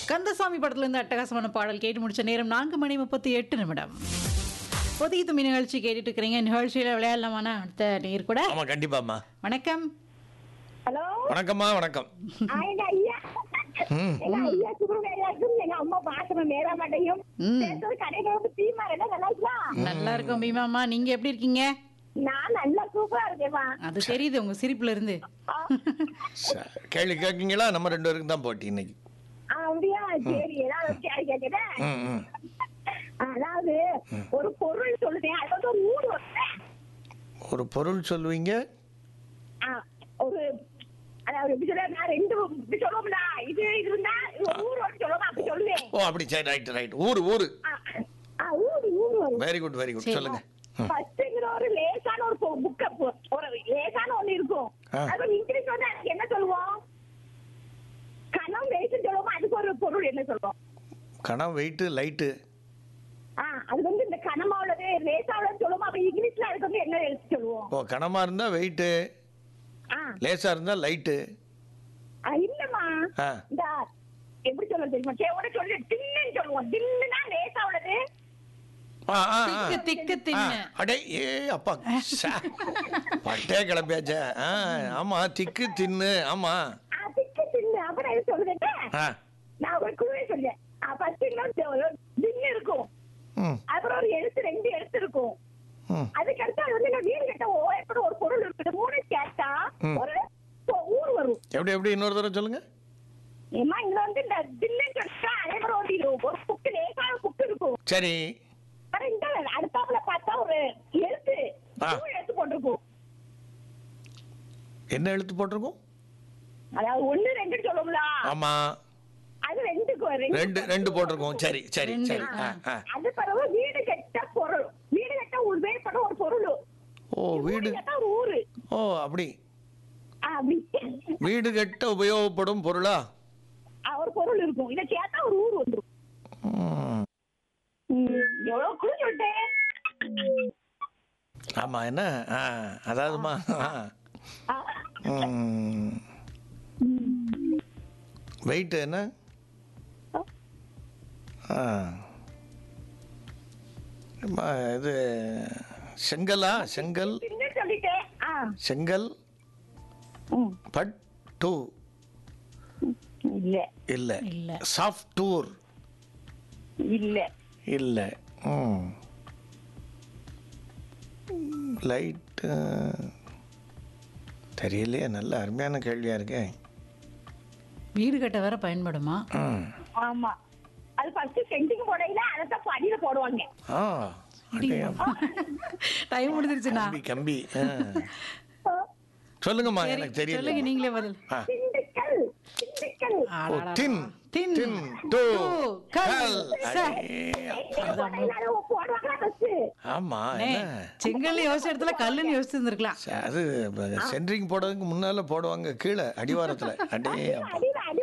கந்தசாமி படத்துல இருந்து அட்டகாசமான பாடல் கேட்டு முடிச்ச நேரம் 4:38. புதிய துமி நிகழ்ச்சி கேட்டுட்டு இருக்கிறீங்க. நிகழ்ச்சியில விளையாடலாமான அடுத்த நேர் கூட. ஆமா கண்டிப்பாம்மா. வணக்கம். ஹலோ வணக்கம்மா. வணக்கம். எங்க ஐயா எங்க ஐயா சுப்ரமணியாக்கும் எங்க அம்மா பாசம மேராமட்டையும் சேர்த்து கடையில வந்து பீமா எல்லாம் நல்லா இருக்கா? நல்லா இருக்கும் பீமாமா. நீங்க எப்படி இருக்கீங்க? நான் நல்லா சூப்பரா இருக்கேன்மா. அது தெரியுது உங்க சிரிப்புல இருந்து. கேள்வி கேட்கீங்களா? நம்ம 2 பேருக்கு தான் போட்டி இன்னைக்கு. அப்படியா? சரி, ஏதாவது கேள்வி கேட்கிறேன். அதாவது ஒரு பொருள் சொல்லுதேன், அது வந்து ஒரு ஊர் வருவேன். ஒரு பொருள் சொல்லுவீங்க. ஒரு அதாவது எப்படி சொல்ல, நான் 2 இப்படி சொல்லுவோம்ல, இது இருந்தா ஊர் வந்து சொல்லுவோம், அப்படி சொல்லுவேன். ஓ அப்படி, சரி, ரைட் ரைட். ஊரு ஊரு. ஊர் வரும். Very good very good. சொல்லுங்க. ஃபர்ஸ்ட்ங்கிற ஒரு லேசான ஒரு புக்க, ஒரு லேசான ஒண்ணு இருக்கும். அது இங்கிலீஷ் வந்து அதுக்கு என்ன சொல்லுவோம்? கணம் வெயிட் சொல்லுவோம். அதுக்கு ஒரு பொருள் என்ன சொல்லுவோம்? கணம் வெயிட் லைட்டு. அது வந்து இந்த கணமா உள்ளது லேசா உள்ளது சொல்லுவோம். அப்ப இங்கிலீஷ்ல அதுக்கு வந்து என்ன எழுத்து சொல்லுவோம்? ஓ கணமா இருந்தா வெயிட், லேசா இருந்தா லைட்டு. இல்லம்மா, இந்த எப்படி சொல்ல தெரியுமா? கேவோட சொல்லி டின்னு சொல்லுவோம். டின்னுனா லேசா உள்ளது. திக்கு தின்னு. அடே ஏ அப்பா பட்டே கிளம்பியாச்சே. ஆமா திக்கு தின்னு. ஆமா திக்கு தின்னு. அப்புறம் எது சொல்லுறேன்? நான் ஒரு குழுவை சொல்றேன். ஃபர்ஸ்ட் டின்னு இருக்கும். அப்புறம் ஒரு எழுத்து, 2 எழுத்து இருக்கும். அதுக்கு அடுத்து அது வந்து வீடு கட்ட எப்படி ஒரு பொருள் இருக்குது. 3 கேட்டா ஒரு ஊர் வரும். எப்படி எப்படி இன்னொரு தடவை சொல்லுங்க. ஏமா இங்க வந்து இந்த டின்னு சொல்லிட்டா அதே மாதிரி ஓடிடும். ஒரு புக்கு, லேசான புக்கு இருக்கும். சரி. அடுத்தாப்புல பார்த்தா ஒரு எழுத்து, எழுத்து போட்டிருக்கும். என்ன எழுத்து போட்டிருக்கும்? அதாவது 1 2 சொல்லுவோம்ல. ஆமா அது 2 போட்டிருக்கோம். சரி சரி சரி. அது பிறகு வீடு கட்ட பொருள். வீடு கட்ட உபயோகப்பட ஒரு பொருள். ஓ வீடு கட்ட ஒரு ஊரு. ஓ அப்படி. அப்படி வீடு கட்ட உபயோகப்படும் பொருளா? ஒரு பொருள் இருக்கும். இதை சேர்த்தா ஒரு ஊர் வந்துடும். எவ்வளவு குழு சொல்லிட்டேன். ஆமா என்ன அதாவதுமா வெயிட் என்ன? இது செங்கலா? செங்கல் செங்கல் பட் டூ இல்ல இல்ல இல்ல. சாஃப்ட்வேர் இல்ல இல்ல. லைட் தெரியலையே. நல்ல அருமையான கேள்வியா இருக்கே. வீடு கட்ட வேற பயன்படுமா? ஆமா. அது ஃபர்ஸ்ட் சென்டிங் போடையில அத படியில போடுவாங்க. டைம் முடிஞ்சிருச்சுனா. கம்பி. சொல்லுங்கம்மா, எனக்கு தெரியல. சொல்லுங்க நீங்களே பதில். திண்டுக்கல். திண்டுக்கல். டின் டின் டின் டூ கல். ஆமா என்ன செங்கல் யோசிச்ச இடத்துல கல்லுன்னு யோசிச்சிருந்திருக்கலாம். அது சென்ட்ரிங் போடுறதுக்கு முன்னால போடுவாங்க கீழே அடிவாரத்துல. அடே